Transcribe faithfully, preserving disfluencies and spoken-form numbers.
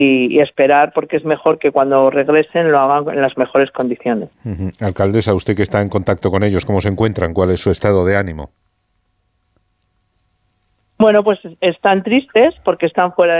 y esperar, porque es mejor que cuando regresen lo hagan en las mejores condiciones. Uh-huh. Alcaldesa, usted que está en contacto con ellos, ¿cómo se encuentran? ¿Cuál es su estado de ánimo? Bueno, pues están tristes porque están fuera